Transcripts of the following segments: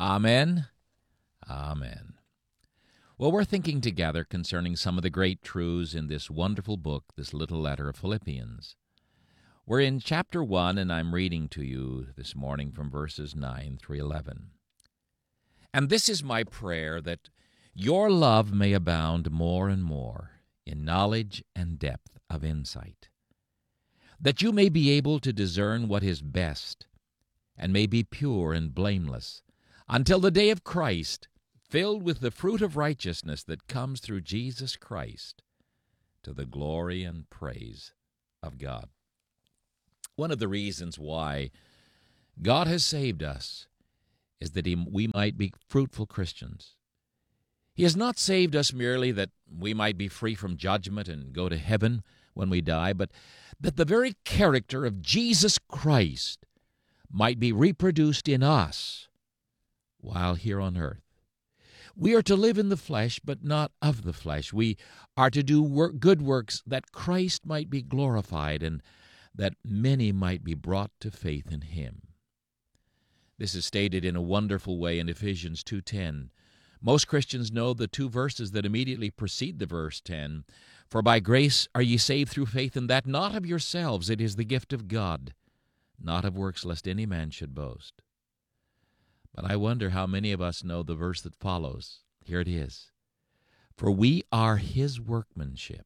Amen. Amen. Well, we're thinking together concerning some of the great truths in this wonderful book, this little letter of Philippians. We're in chapter 1, and I'm reading to you this morning from verses 9 through 11. And this is my prayer, that your love may abound more and more in knowledge and depth of insight, that you may be able to discern what is best, and may be pure and blameless, until the day of Christ, filled with the fruit of righteousness that comes through Jesus Christ, to the glory and praise of God. One of the reasons why God has saved us is that we might be fruitful Christians. He has not saved us merely that we might be free from judgment and go to heaven when we die, but that the very character of Jesus Christ might be reproduced in us while here on earth. We are to live in the flesh, but not of the flesh. We are to do good works that Christ might be glorified and that many might be brought to faith in Him. This is stated in a wonderful way in Ephesians 2:10. Most Christians know the two verses that immediately precede the verse 10. For by grace are ye saved through faith, and that not of yourselves, it is the gift of God, not of works, lest any man should boast. But I wonder how many of us know the verse that follows. Here it is. For we are His workmanship,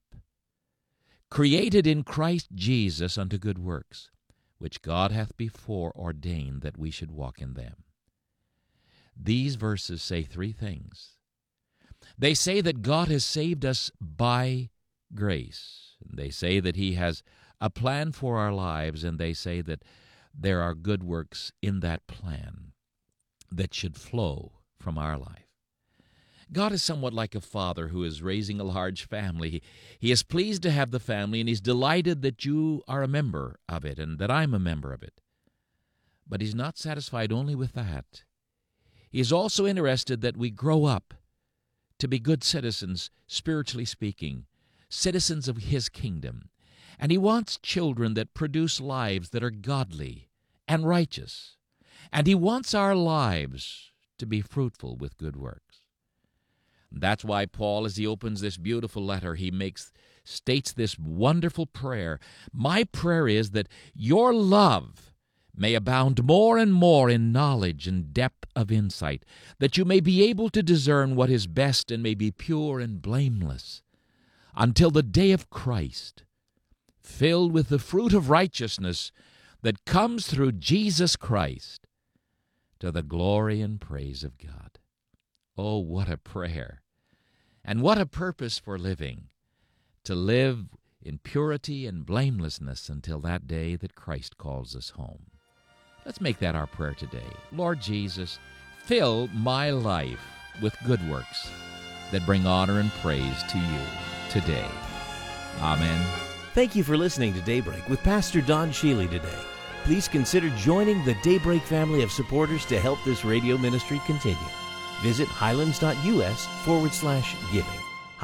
created in Christ Jesus unto good works, which God hath before ordained that we should walk in them. These verses say three things. They say that God has saved us by grace. They say that He has a plan for our lives, and they say that there are good works in that plan that should flow from our life. God is somewhat like a father who is raising a large family. He is pleased to have the family, and He's delighted that you are a member of it and that I'm a member of it. But He's not satisfied only with that. He is also interested that we grow up to be good citizens, spiritually speaking, citizens of His kingdom. And He wants children that produce lives that are godly and righteous. And He wants our lives to be fruitful with good works. That's why Paul, as he opens this beautiful letter, he states this wonderful prayer. My prayer is that your love may abound more and more in knowledge and depth of insight, that you may be able to discern what is best and may be pure and blameless, until the day of Christ, filled with the fruit of righteousness that comes through Jesus Christ, to the glory and praise of God. Oh, what a prayer, and what a purpose for living, to live in purity and blamelessness until that day that Christ calls us home. Let's make that our prayer today. Lord Jesus, fill my life with good works that bring honor and praise to you today. Amen. Thank you for listening to Daybreak with Pastor Don Shealy today. Please consider joining the Daybreak family of supporters to help this radio ministry continue. Visit highlands.us/giving.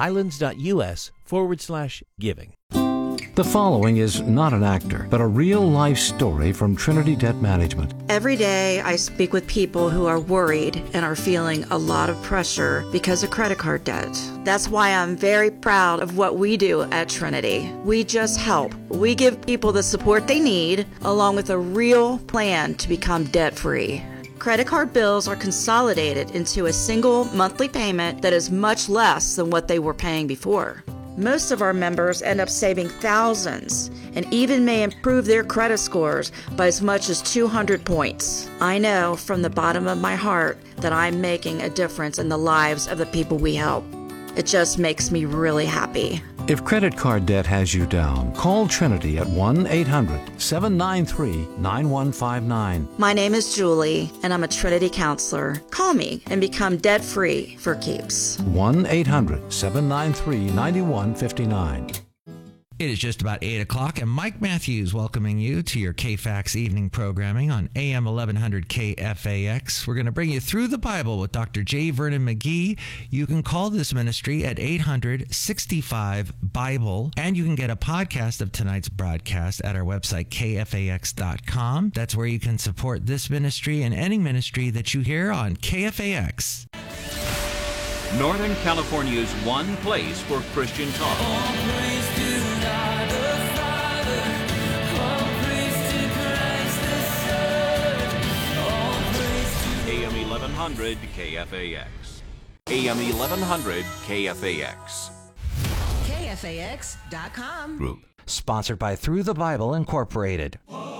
highlands.us/giving. The following is not an actor, but a real-life story from Trinity Debt Management. Every day I speak with people who are worried and are feeling a lot of pressure because of credit card debt. That's why I'm very proud of what we do at Trinity. We just help. We give people the support they need, along with a real plan to become debt-free. Credit card bills are consolidated into a single monthly payment that is much less than what they were paying before. Most of our members end up saving thousands and even may improve their credit scores by as much as 200 points. I know from the bottom of my heart that I'm making a difference in the lives of the people we help. It just makes me really happy. If credit card debt has you down, call Trinity at 1-800-793-9159. My name is Julie, and I'm a Trinity counselor. Call me and become debt-free for keeps. 1-800-793-9159. It is just about 8 o'clock, and Mike Matthews welcoming you to your KFAX evening programming on AM 1100 KFAX. We're going to bring you through the Bible with Dr. J. Vernon McGee. You can call this ministry at 800-65-BIBLE, and you can get a podcast of tonight's broadcast at our website, kfax.com. That's where you can support this ministry and any ministry that you hear on KFAX. Northern California's one place for Christian talk. AM 1100 KFAX. AM 1100 KFAX. KFAX.com. Group. Sponsored by Through the Bible Incorporated.